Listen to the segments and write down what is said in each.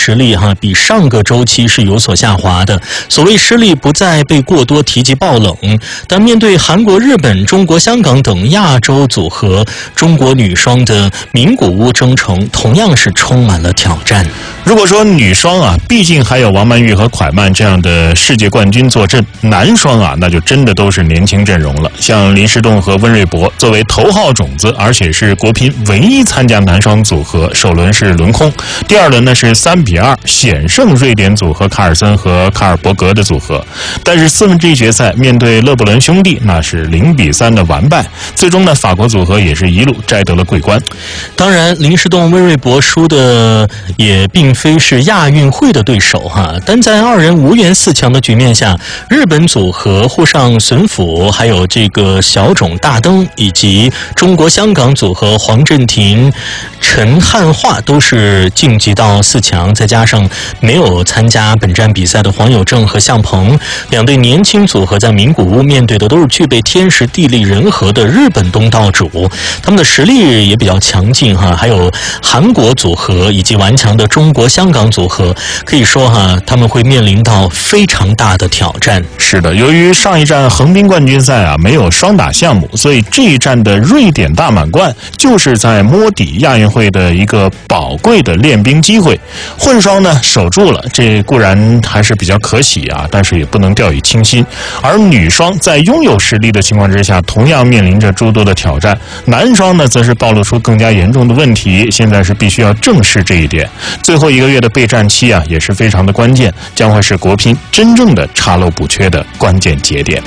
实力比上个周期是有所下滑的。所谓失利不再被过多提及爆冷，但面对韩国、日本、中国香港等亚洲组合，中国女双的名古屋征程同样是充满了挑战。 如果说女双啊，毕竟还有王曼玉和蒯曼这样的世界冠军坐镇，男双啊，那就真的都是年轻阵容了。像林诗栋和温瑞博作为头号种子，而且是国乒唯一参加男双组合，首轮是轮空，第二轮呢是3-2险胜瑞典组合卡尔森和卡尔伯格的组合。但是4分之一决赛面对勒布伦兄弟，那是0-3的完败。最终呢，法国组合也是一路摘得了桂冠。 当然，林诗栋、温瑞博输的也并非是亚运会的对手但在2人无缘4强的局面下，日本组合沪上隼辅，还有这个小种大登，以及中国香港组合黄镇廷、陈汉化都是晋级到4强，再加上没有参加本站比赛的黄有正和向鹏，两队年轻组合在名古屋面对的都是具备天时地利人和的日本东道主，他们的实力也比较强劲还有韩国组合以及顽强的中国香港组合，可以说他们会面临到非常大的挑战。 是的，由于上一站横滨冠军赛啊没有双打项目，所以这一站的瑞典大满贯就是在摸底亚运会的一个宝贵的练兵机会。混双呢守住了，这固然还是比较可喜啊，但是也不能掉以轻心。而女双在拥有实力的情况之下，同样面临着诸多的挑战。男双呢则是暴露出更加严重的问题，现在是必须要正视这一点。最后1个月的备战期啊也是非常的关键，将会是国乒真正的查漏补缺的关键节点。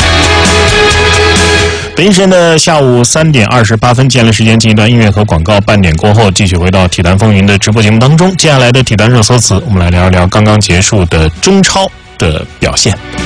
北京时间的下午3点28分，接下来时间进一段音乐和广告，半点过后继续回到体坛风云的直播节目当中。接下来的体坛热搜词，我们来聊一聊刚刚结束的中超的表现。